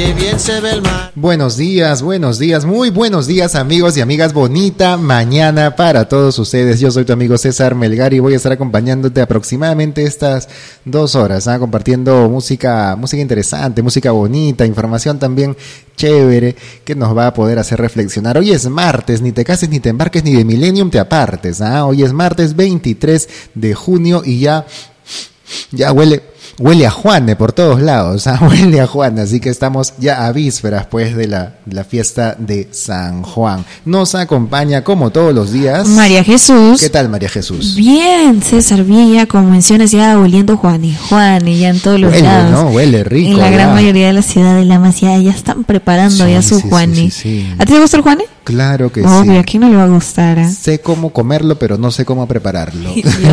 qué bien se ve el mar. Buenos días, muy buenos días amigos y amigas, bonita mañana para todos ustedes. Yo soy tu amigo César Melgar y voy a estar acompañándote aproximadamente estas 2 horas, compartiendo música interesante, música bonita, información también chévere que nos va a poder hacer reflexionar. Hoy es martes, ni te cases, ni te embarques, ni de Millennium te apartes. Hoy es martes 23 de junio y ya huele a Juane por todos lados, huele a Juane, así que estamos ya a vísperas pues de la fiesta de San Juan. Nos acompaña como todos los días María Jesús. ¿Qué tal, María Jesús? Bien, César, bien, ya como mencionas, ya oliendo Juane ya en todos los lados. ¿No? Huele rico. En la gran mayoría de la ciudad de Lamas ya están preparando ya su Juane. Sí. ¿A ti te gusta el Juane? Claro que Obvio, sí. ¿a quién no le va a gustar? Sé cómo comerlo, pero no sé cómo prepararlo.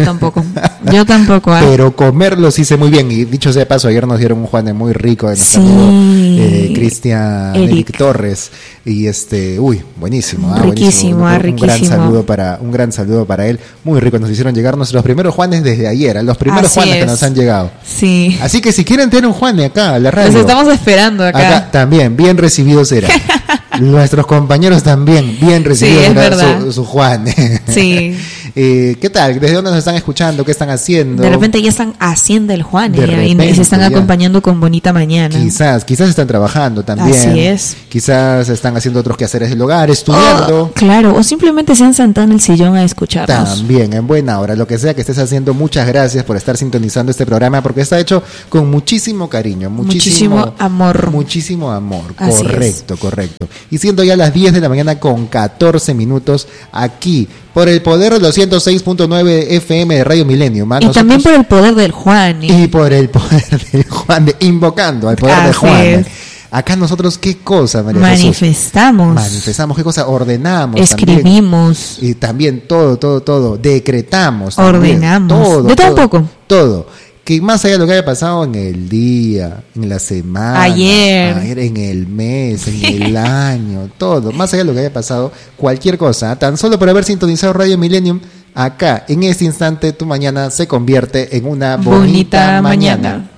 Yo tampoco. Pero comerlo sí sé muy bien. Y dicho sea de paso, ayer nos dieron un Juane muy rico de nuestro amigo Cristian Eric Torres. Y buenísimo. Riquísimo, buenísimo. riquísimo. Un gran saludo para él. Muy rico. Nos hicieron llegar nuestros primeros Juanes desde ayer. Los primeros Juanes que nos han llegado. Sí. Así que si quieren tener un Juane acá a la radio. Los estamos esperando acá también, bien recibido será. Nuestros compañeros también bien recibidos será su Juane. Sí. ¿Qué tal? ¿Desde dónde nos están escuchando? ¿Qué están haciendo? De repente ya están haciendo el Juane y se están acompañando con Bonita Mañana. Quizás están trabajando también. Así es. Quizás están haciendo otros quehaceres del hogar, estudiando. Claro, o simplemente se han sentado en el sillón a escucharnos. También, en buena hora. Lo que sea que estés haciendo, muchas gracias por estar sintonizando este programa, porque está hecho con muchísimo cariño, muchísimo amor. Muchísimo amor. Así Correcto. Y siendo ya las 10 de la mañana con 14 minutos, aquí, por el poder de los 106.9 FM de Radio Millennium. Y también por el poder del Juan. Y por el poder del Juan, invocando al poder del Juan. Acá nosotros, ¿qué cosa, María Manifestamos. Manifestamos, ¿qué cosa? Ordenamos. Escribimos. También. Y también todo. Decretamos. Ordenamos. Todo. Yo tampoco. Todo. Que más allá de lo que haya pasado en el día, en la semana, ayer, en el mes, en el año, todo, más allá de lo que haya pasado, cualquier cosa, tan solo por haber sintonizado Radio Millennium, acá, en este instante, tu mañana se convierte en una bonita mañana.